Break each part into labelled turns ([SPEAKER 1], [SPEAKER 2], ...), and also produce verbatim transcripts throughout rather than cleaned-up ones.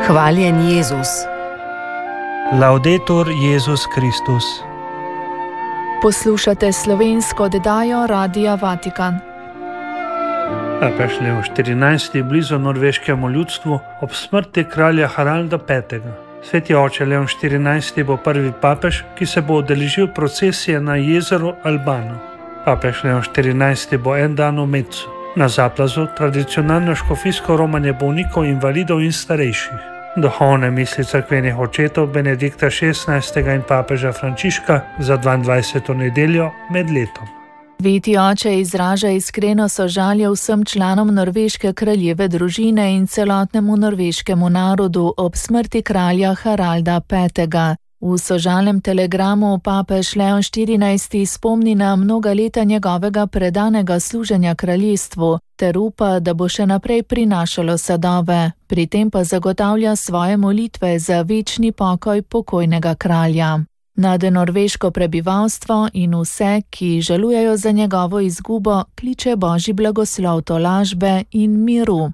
[SPEAKER 1] Hvaljen Jezus.
[SPEAKER 2] Laudetur Jezus Kristus.
[SPEAKER 3] Poslušate slovensko oddajo Radia Vatikan.
[SPEAKER 2] Papež Leon štirinajsti blizu norveškemu ljudstvu ob smrti kralja Haralda petega. Sveti oče Leon štirinajsti bo prvi papež, ki se bo udeležil procesije na jezeru Albano. Papež Leon štirinajsti bo en dan v Mecu, na Zaplazu, tradicionalno škofijsko romanje bolnikov, invalidov in starejših. Duhovne misli cerkvenih očetov Benedikta šestnajstega in papeža Frančiška za dvaindvajseto nedeljo med letom.
[SPEAKER 3] Sveti oče izraža iskreno sožalje vsem članom norveške kraljeve družine in celotnemu norveškemu narodu ob smrti kralja Haralda petega. V sožalnem telegramu papež Leon štirinajsti spomni na mnoga leta njegovega predanega služenja kraljestvu ter upa, da bo še naprej prinašalo sadove, pri tem pa zagotavlja svoje molitve za večni pokoj pokojnega kralja. Nad norveško prebivalstvo in vse, ki žalujejo za njegovo izgubo, kliče Božji blagoslov tolažbe in miru.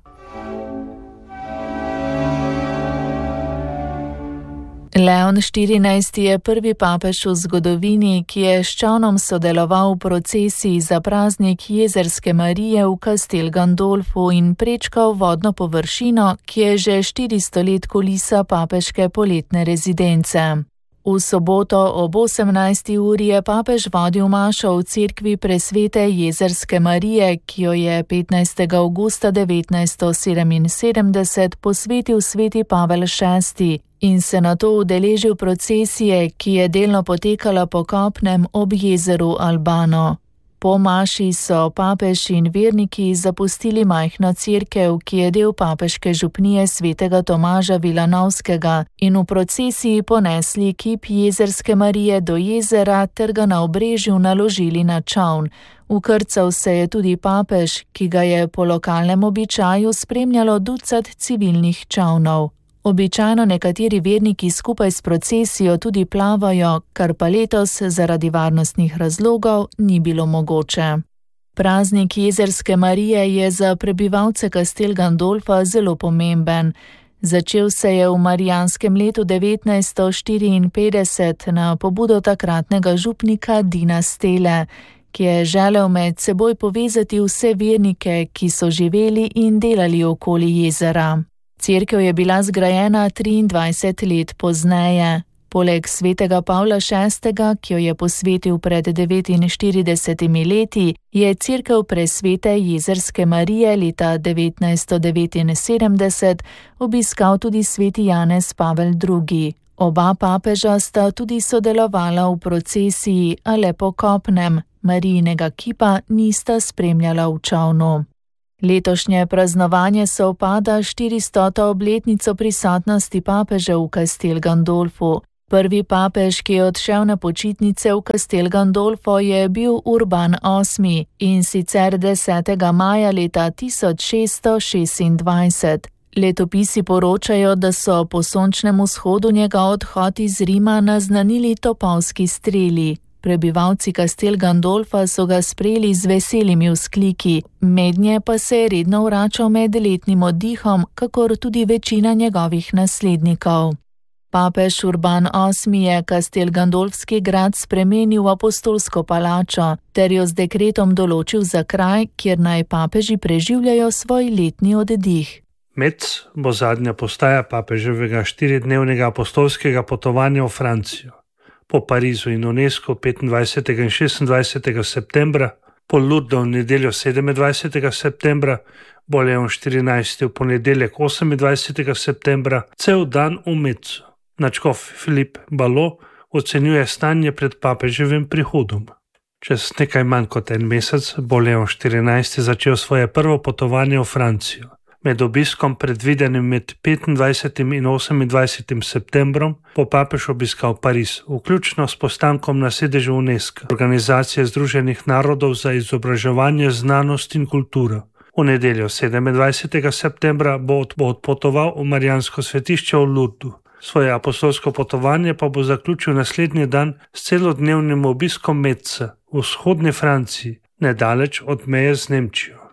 [SPEAKER 3] Leon štirinajsti je prvi papež v zgodovini, ki je s čolnom sodeloval v procesiji za praznik Jezerske Marije v Castel Gandolfu in prečkal vodno površino, ki je že štiristo let kulisa papeške poletne rezidence. V soboto ob osemnajsti uri je papež vodil mašo v cerkvi presvete Jezerske Marije, ki jo je petnajstega avgusta devetnajststo sedeminsedemdeset posvetil sveti Pavel šesti in se nato udeležil procesije, ki je delno potekala po kopnem ob jezeru Albano. Po maši so papež in verniki zapustili majhno cerkev, ki je del papeške župnije svetega Tomaža Vilanovskega, in v procesiji ponesli kip Jezerske Marije do jezera ter ga na obrežju naložili na čoln. Vkrcal se je tudi papež, ki ga je po lokalnem običaju spremljalo ducat civilnih čolnov. Običajno nekateri verniki skupaj s procesijo tudi plavajo, kar pa letos zaradi varnostnih razlogov ni bilo mogoče. Praznik Jezerske Marije je za prebivalce Castel Gandolfa zelo pomemben. Začel se je v marijanskem letu devetnajststo štiriinpetdeset na pobudo takratnega župnika Dina Stele, ki je želel med seboj povezati vse vernike, ki so živeli in delali okoli jezera. Cerkev je bila zgrajena triindvajset let pozneje. Poleg svetega Pavla šestega, ki jo je posvetil pred devetinštiridesetimi leti, je cerkev presvete Jezerske Marije leta devetnajststo devetinsedemdeset obiskal tudi sveti Janez Pavel drugi. Oba papeža sta tudi sodelovala v procesiji, a le po kopnem, Marijinega kipa nista spremljala v čolnu. Letošnje praznovanje sovpada s štiristoto obletnico prisotnosti papeža v Castel Gandolfu. Prvi papež, ki je odšel na počitnice v Castel Gandolfo, je bil Urban osmi in sicer desetega maja leta tisoč šeststo šestindvajset. Letopisi poročajo, da so po sončnem vzhodu njegov odhod iz Rima naznanili topovski streli. Prebivalci Castel Gandolfa so ga sprejeli z veselimi vzkliki, mednje pa se je redno vračal med letnim oddihom, kakor tudi večina njegovih naslednikov. Papež Urban osmi je Castel Gandolfski grad spremenil v apostolsko palačo ter jo z dekretom določil za kraj, kjer naj papeži preživljajo svoj letni oddih.
[SPEAKER 2] Mec bo zadnja postaja papeževega štiridnevnega apostolskega potovanja v Francijo. Po Parizu in UNESCO petindvajsetega in šestindvajsetega septembra, po Lourdesu v nedeljo sedemindvajsetega septembra, bo Leon štirinajsti v ponedeljek osemindvajsetega septembra cel dan v Mecu. Nadškof Filip Balo ocenjuje stanje pred papeževim prihodom. Čez nekaj manj kot en mesec bo Leon štirinajsti začel svoje prvo potovanje v Francijo. Med obiskom, predvidenim med petindvajsetim in osemindvajsetim septembrom, bo papež obiskal Pariz, vključno s postankom na sedežu UNESCO, Organizacije združenih narodov za izobraževanje, znanost in kulturo. V nedeljo sedemindvajsetega septembra bo odpotoval v marijansko svetišče v Lourdesu. Svoje apostolsko potovanje pa bo zaključil naslednji dan s celodnevnim obiskom Meca v vzhodni Franciji, nedaleč od meje z Nemčijo.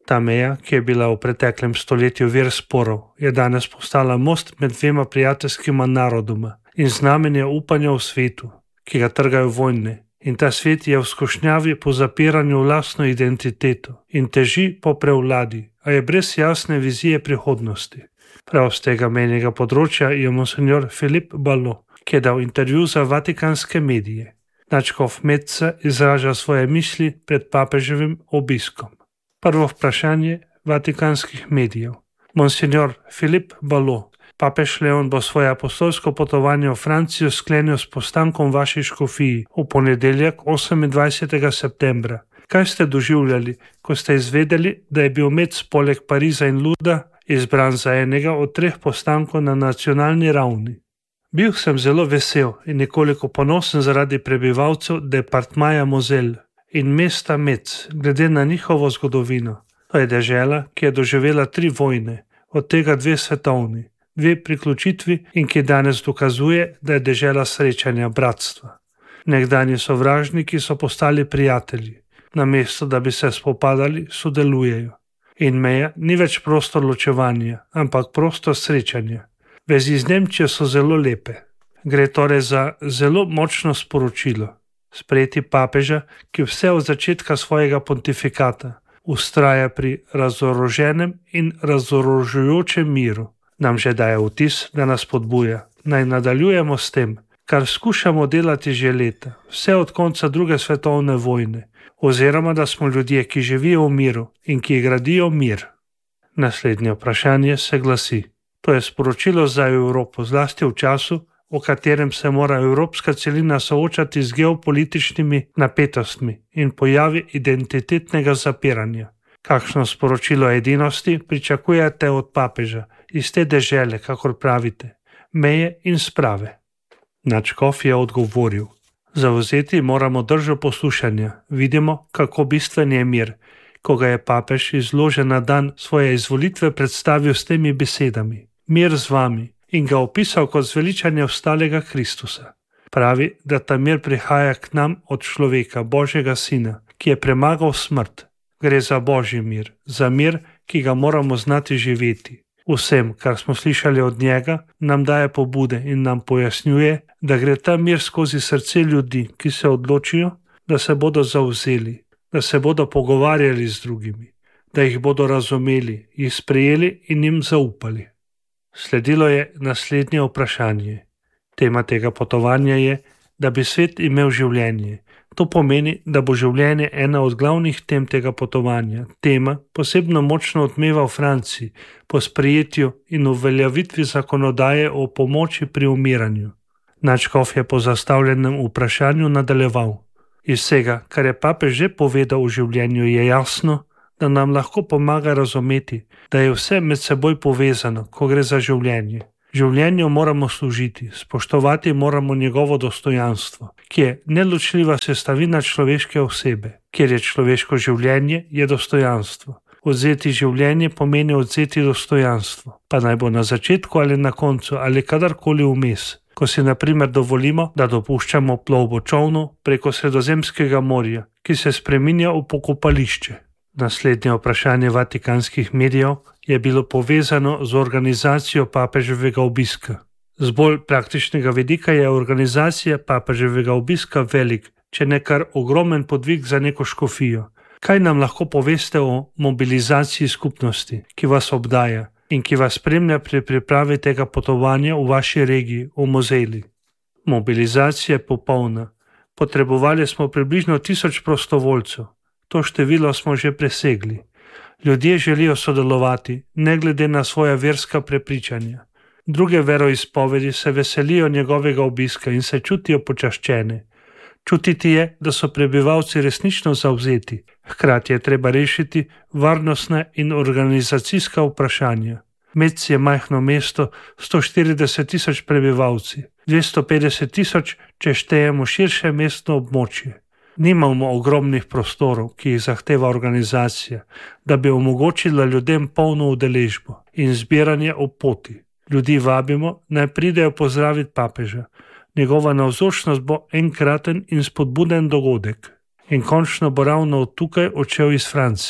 [SPEAKER 2] Ta meja, ki je bila v preteklem stoletju vir sporov, je danes postala most med dvema prijateljskima narodoma in znamenje upanja v svetu, ki ga trgajo vojne. In ta svet je v skušnjavi po zapiranju vlastno identiteto in teži po prevladi, a je brez jasne vizije prihodnosti. Prav z tega menjega področja je monsignor Philippe Ballot, ki je dal intervju za vatikanske medije. Nadškof Metza izraža svoje misli pred papeževim obiskom. Prvo vprašanje vatikanskih medijev. Monsignor Philippe Ballot, papež Leon bo svoje apostolsko potovanje v Francijo sklenil s postankom v vaši škofiji v ponedeljek osemindvajsetega septembra. Kaj ste doživljali, ko ste izvedeli, da je bil Metz poleg Pariza in Luda izbran za enega od treh postankov na nacionalni ravni? Bil sem zelo vesel in nekoliko ponosen zaradi prebivalcev departmaja Moselle in mesta Metz, glede na njihovo zgodovino. To je dežela, ki je doživela tri vojne, od tega dve svetovni, dve priključitvi in ki danes dokazuje, da je dežela srečanja, bratstva. Nekdanji sovražniki so postali prijatelji, namesto da bi se spopadali, sodelujejo. In meja ni več prostor ločevanja, ampak prostor srečanja. Vezi z Nemčijo so zelo lepe. Gre torej za zelo močno sporočilo. Sprejeti papeža, ki vse od začetka svojega pontifikata vztraja pri razoroženem in razorožujočem miru, nam že daje vtis, da nas podbuja. Naj nadaljujemo s tem, kar skušamo delati že leta, vse od konca druge svetovne vojne, oziroma da smo ljudje, ki živijo v miru in ki gradijo mir. Naslednje vprašanje se glasi. To je sporočilo za Evropo, zlasti v času, v katerem se mora evropska celina soočati z geopolitičnimi napetostmi in pojavi identitetnega zapiranja. Kakšno sporočilo edinosti pričakujete od papeža iz te dežele, kakor pravite, meje in sprave? Nadškof je odgovoril. Zavzeti moramo držo poslušanja. Vidimo, kako bistven je mir, ko ga je papež izložen na dan svoje izvolitve predstavil s temi besedami. Mir z vami, in ga opisal kot zveličanje vstalega Kristusa. Pravi, da ta mir prihaja k nam od človeka, Božjega Sina, ki je premagal smrt. Gre za Božji mir, za mir, ki ga moramo znati živeti. Vsem, kar smo slišali od njega, nam daje pobude in nam pojasnjuje, da gre ta mir skozi srce ljudi, ki se odločijo, da se bodo zavzeli, da se bodo pogovarjali z drugimi, da jih bodo razumeli, jih sprejeli in jim zaupali. Sledilo je naslednje vprašanje. Tema tega potovanja je, da bi svet imel življenje. To pomeni, da bo življenje ena od glavnih tem tega potovanja. Tema posebno močno odmeva v Franciji po sprejetju in uveljavitvi zakonodaje o pomoči pri umiranju. Nadškof je po zastavljenem vprašanju nadaljeval. Iz vsega, kar je papež že povedal o življenju, je jasno, da nam lahko pomaga razumeti, da je vse med seboj povezano, ko gre za življenje. Življenju moramo služiti, spoštovati moramo njegovo dostojanstvo, ki je neločljiva sestavina človeške osebe. Kjer je človeško življenje, je dostojanstvo. Odzeti življenje pomeni odzeti dostojanstvo, pa naj bo na začetku ali na koncu ali kadarkoli vmes. Ko si na primer dovolimo, da dopuščamo plovbo čolnov preko Sredozemskega morja, ki se spreminja v pokopališče. Naslednje vprašanje vatikanskih medijev je bilo povezano z organizacijo papeževega obiska. Z bolj praktičnega vidika je organizacija papeževega obiska velik, če ne kar ogromen podvig za neko škofijo. Kaj nam lahko poveste o mobilizaciji skupnosti, ki vas obdaja in ki vas spremlja pri pripravi tega potovanja v vaši regiji, v Moseli? Mobilizacija je popolna. Potrebovali smo približno tisoč prostovoljcev. To število smo že presegli. Ljudje želijo sodelovati, ne glede na svoja verska prepričanja. Druge veroizpovedi se veselijo njegovega obiska in se čutijo počaščene. Čutiti je, da so prebivalci resnično zavzeti. Hkrati je treba rešiti varnostna in organizacijska vprašanja. Metz je majhno mesto, sto štirideset tisoč prebivalci, dvesto petdeset tisoč, če štejemo širše mestno območje. Nimamo ogromnih prostorov, ki jih zahteva organizacija, da bi omogočila ljudem polno udeležbo in zbiranje ob poti. Ljudi vabimo, naj pridejo pozdraviti papeža. Njegova navzočnost bo enkraten in spodbuden dogodek. In končno bo ravno od tukaj odšel iz Francije.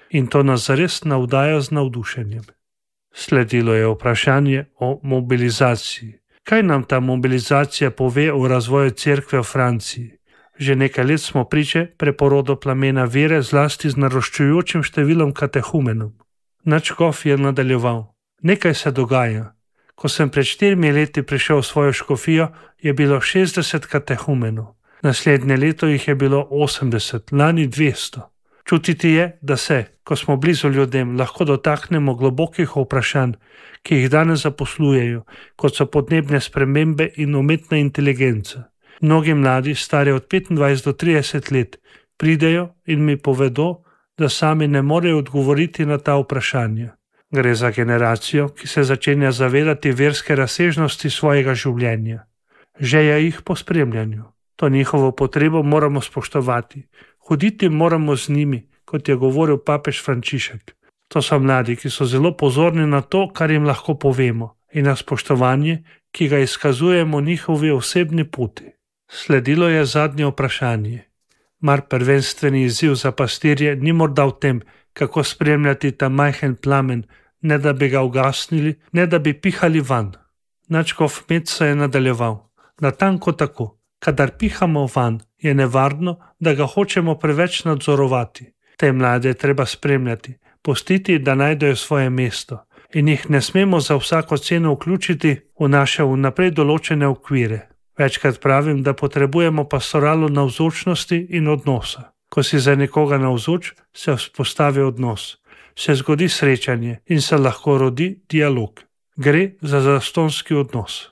[SPEAKER 2] in to nas zares navdaja z navdušenjem. Sledilo je vprašanje o mobilizaciji. Kaj nam ta mobilizacija pove o razvoju cerkve v Franciji? Že nekaj let smo priče preporodu plamena vere, zlasti z naraščujočim številom katehumenov. Nadškof je nadaljeval. Nekaj se dogaja. Ko sem pred štirimi leti prišel v svojo škofijo, je bilo šestdeset katehumenov. Naslednje leto jih je bilo osemdeset, lani dvesto. Čutiti je, da se, ko smo blizu ljudem, lahko dotaknemo globokih vprašanj, ki jih danes zaposlujejo, kot so podnebne spremembe in umetna inteligenca. Mnogi mladi, stari od petindvajset do trideset let, pridejo in mi povedo, da sami ne morejo odgovoriti na ta vprašanja. Gre za generacijo, ki se začenja zavedati verske razsežnosti svojega življenja. Žeja jih po spremljanju. To njihovo potrebo moramo spoštovati. Hoditi moramo z njimi, kot je govoril papež Frančišek. To so mladi, ki so zelo pozorni na to, kar jim lahko povemo, in na spoštovanje, ki ga izkazujemo njihovi osebni poti. Sledilo je zadnje vprašanje. Mar prvenstveni izziv za pastirje ni morda v tem, kako spremljati ta majhen plamen, ne da bi ga ugasnili, ne da bi pihali van. Nadškof Metsa je nadaljeval. Natanko tako. Kadar pihamo van, je nevarno, da ga hočemo preveč nadzorovati. Te mlade je treba spremljati, pustiti, da najdejo svoje mesto in jih ne smemo za vsako ceno vključiti v naše vnaprej določene okvire. Večkrat pravim, da potrebujemo pastoralo navzočnosti in odnosa. Ko si za nekoga navzoč, se vzpostavi odnos, se zgodi srečanje in se lahko rodi dialog. Gre za zastonski odnos.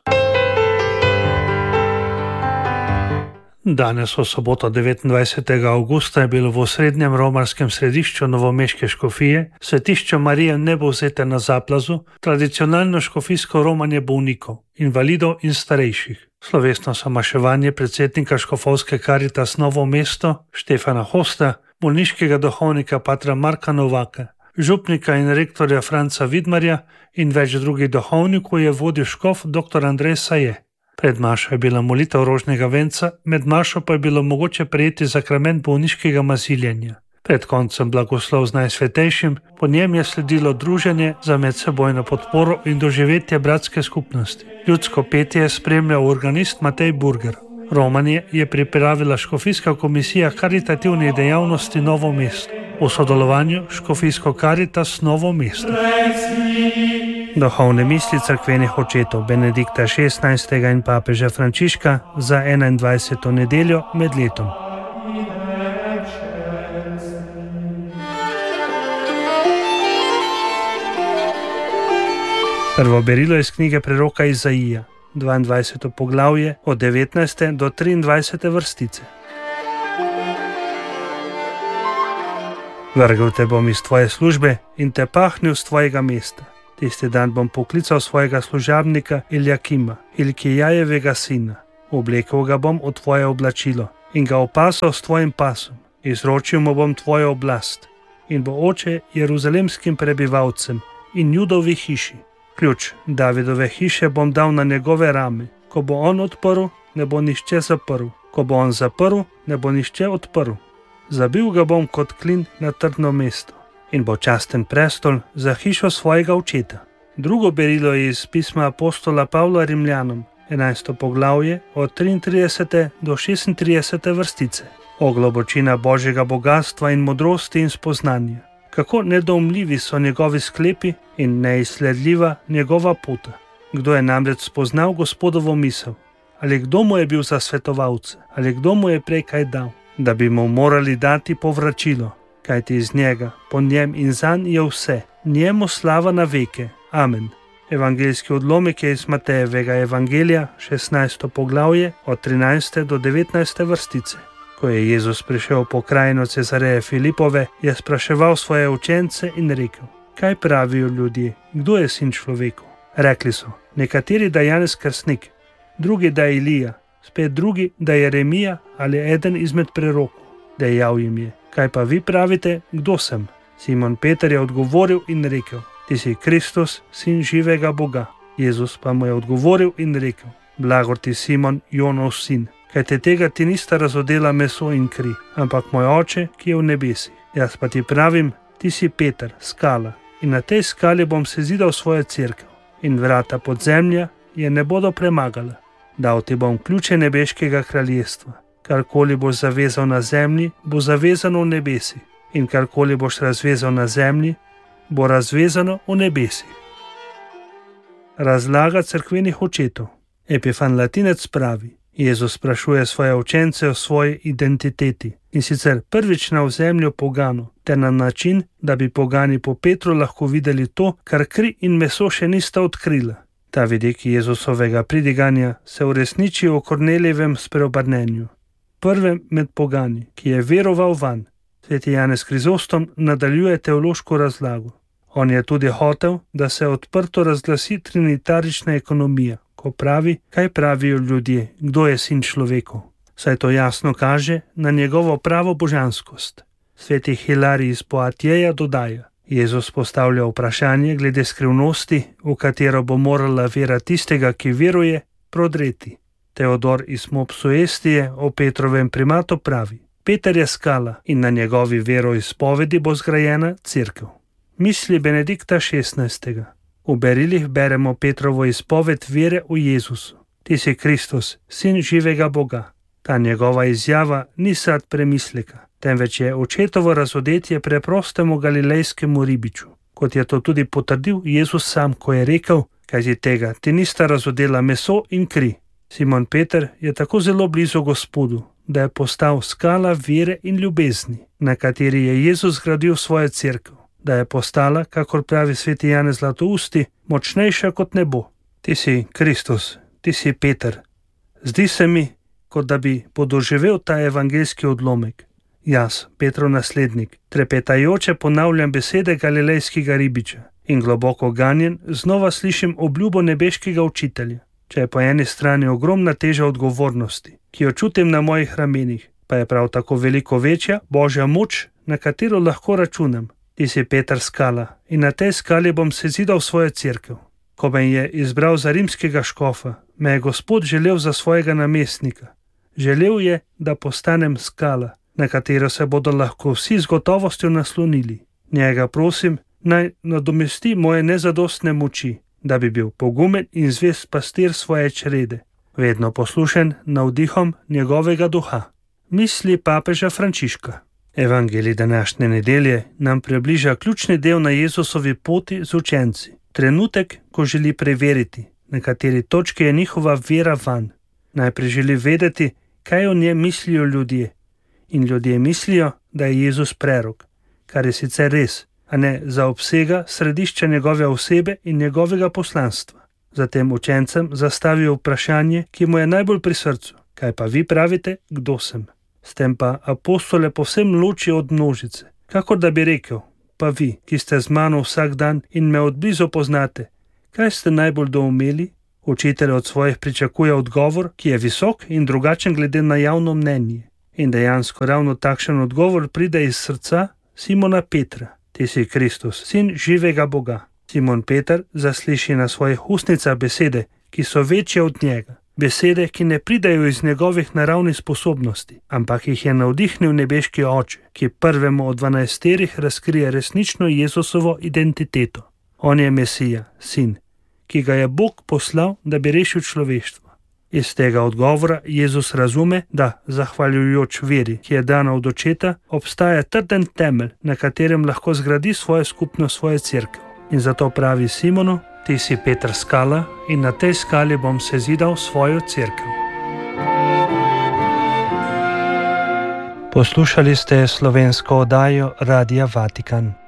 [SPEAKER 2] Danes v soboto devetindvajsetega avgusta je bilo v osrednjem romarskem središču novomeške škofije svetišče Marije Nebovzete na Zaplazu tradicionalno škofijsko romanje bolnikov, invalidov in starejših. Slovesno samaševanje predsednika škofovske Karitas Novo mesto Štefana Hosta, bolniškega duhovnika patra Marka Novaka, župnika in rektorja Franca Vidmarja in več drugih duhovnikov je vodil škof dr. Andrej Saje. Pred mašo je bila molitev rožnega venca, med mašo pa je bilo mogoče prejeti zakrament bolniškega maziljenja. Pred koncem blagoslov z Najsvetejšim, po njem je sledilo druženje za medsebojno podporo in doživetje bratske skupnosti. Ljudsko petje je spremljal organist Matej Burger. Romanje je pripravila škofijska komisija karitativnih dejavnosti Novo mesto v sodelovanju škofijsko Karitas Novo mesto. Duhovne misli cerkvenih očetov Benedikta šestnajstega in papeža Frančiška za enaindvajseto nedeljo med letom. Prvo berilo iz knjige preroka Izaija, dvaindvajseto poglavje od devetnajste do triindvajsete vrstice. Vrgel te bom iz tvoje službe in te pahnil z tvojega mesta. Tisti dan bom poklical svojega služabnika Iljakima, Ilkijajevega sina. Oblekel ga bom v tvoje oblačilo in ga opasal s tvojim pasom. Izročil mu bom tvojo oblast in bo oče jeruzalemskim prebivalcem in Judovi hiši. Ključ Davidove hiše bom dal na njegove rame. Ko bo on odprl, ne bo nišče zaprl. Ko bo on zaprl, ne bo nišče odprl. Zabil ga bom kot klin na trdno mesto in bo časten prestol za hišo svojega očeta. Drugo berilo je iz pisma apostola Pavla Rimljanom, enajsto poglavje od triintridesete do šestintridesete vrstice. O globočina Božjega bogatstva in modrosti in spoznanja. Kako nedoumljivi so njegovi sklepi in neizsledljiva njegova pota. Kdo je namreč spoznal Gospodovo misel? Ali kdo mu je bil za svetovalce? Ali kdo mu je prej kaj dal? Da bi mu morali dati povračilo, kajti iz njega, po njem in zanj je vse, njemu slava na veke. Amen. Evangeljski odlomek je iz Matejevega evangelija, šestnajsto poglavje, od trinajste do devetnajste vrstice. Ko je Jezus prišel po krajino Cezareje Filipove, je spraševal svoje učence in rekel: kaj pravijo ljudje, kdo je sin človekov? Rekli so, nekateri, da je Janez Krstnik, drugi, da je Ilija, spet drugi, da je Jeremija ali eden izmed prerokov. Dejal jim je: kaj pa vi pravite, kdo sem? Simon Peter je odgovoril in rekel: ti si Kristus, sin živega Boga. Jezus pa mu je odgovoril in rekel: blagor ti, Simon, Jonov sin, kajte tega ti nista razodela meso in kri, ampak moj oče, ki je v nebesih. Jaz pa ti pravim, ti si Peter, skala, in na tej skali bom sezidal svojo cerkev, in vrata podzemlja je ne bodo premagala. Dal ti bom ključe nebeškega kraljestva. Karkoli boš zavezal na zemlji, bo zavezano v nebesi, in karkoli boš razvezal na zemlji, bo razvezano v nebesi. Razlaga cerkvenih očetov. Epifan Latinec pravi: Jezus sprašuje svoje učence o svoji identiteti, in sicer prvič na ozemlju poganov, ter na način, da bi pogani po Petru lahko videli to, kar kri in meso še nista odkrila. Ta vidik Jezusovega pridiganja se uresniči v Kornelijevem spreobrnenju, prvem med pogani, ki je veroval vanj. Sveti Janez Krizostom nadaljuje teološko razlago. On je tudi hotel, da se odprto razglasi trinitarična ekonomija, ko pravi, kaj pravijo ljudje, kdo je sin človekov. Saj to jasno kaže na njegovo pravo božanskost. Sveti Hilarij iz Poatjeja dodaja: Jezus postavlja vprašanje glede skrivnosti, v katero bo morala vera tistega, ki veruje, prodreti. Teodor iz Mopsuestije o Petrovem primatu pravi: Peter je skala in na njegovi veroizpovedi bo zgrajena cerkev. Misli Benedikta šestnajstega. V berilih beremo Petrovo izpoved vere v Jezusu. Ti si Kristus, sin živega Boga. Ta njegova izjava ni sad premisleka, temveč je očetovo razodetje preprostemu galilejskemu ribiču, kot je to tudi potrdil Jezus sam, ko je rekel: kajti tega ti nista razodela meso in kri. Simon Peter je tako zelo blizu Gospodu, da je postal skala vere in ljubezni, na kateri je Jezus zgradil svojo cerkev, da je postala, kakor pravi sveti Janez Zlatousti, močnejša kot nebo. Ti si Kristus, ti si Peter. Zdi se mi, kot da bi podoživel ta evangeljski odlomek. Jaz, Petrov naslednik, trepetajoče ponavljam besede galilejskega ribiča in globoko ganjen znova slišim obljubo nebeškega učitelja. Če je po eni strani ogromna teža odgovornosti, ki jo čutim na mojih ramenih, pa je prav tako veliko večja Božja moč, na katero lahko računam. Ti si Peter skala in na tej skali bom sezidal svojo cerkev. Ko me je izbral za rimskega škofa, me je Gospod želel za svojega namestnika. Želel je, da postanem skala, na katero se bodo lahko vsi z gotovostjo naslonili. Njega prosim, naj nadomesti moje nezadostne moči, da bi bil pogumen in zvest pastir svoje črede, vedno poslušen navdihom njegovega duha. Misli papeža Frančiška. Evangelij današnje nedelje nam približa ključni del na Jezusovi poti z učenci. Trenutek, ko želi preveriti, na kateri točki je njihova vera vanj. Najprej želi vedeti, kaj o njem mislijo ljudje. In ljudje mislijo, da je Jezus prerok, kar je sicer res, a ne zaobsega središča njegove osebe in njegovega poslanstva. Zatem učencem zastavijo vprašanje, ki mu je najbolj pri srcu. Kaj pa vi pravite, kdo sem? S tem pa apostole povsem loči od množice, kakor da bi rekel: pa vi, ki ste z mano vsak dan in me odblizu poznate, kaj ste najbolj doumeli? Učitelj od svojih pričakuje odgovor, ki je visok in drugačen glede na javno mnenje. In dejansko ravno takšen odgovor pride iz srca Simona Petra. Ti si Kristus, sin živega Boga. Simon Peter zasliši na svojih ustnicah besede, ki so večje od njega. Besede, ki ne pridajo iz njegovih naravnih sposobnosti, ampak jih je navdihnil nebeški oče, ki prvemu od dvanajsterih razkrije resnično Jezusovo identiteto. On je Mesija, sin, ki ga je Bog poslal, da bi rešil človeštvo. Iz tega odgovora Jezus razume, da, zahvaljujoč veri, ki je dana od očeta, obstaja trden temelj, na katerem lahko zgradi svojo skupnost, svojo cerkev. In zato pravi Simonu: ti si Peter skala in na tej skali bom sezidal svojo cerkev. Poslušali ste slovensko oddajo Radia Vatikan.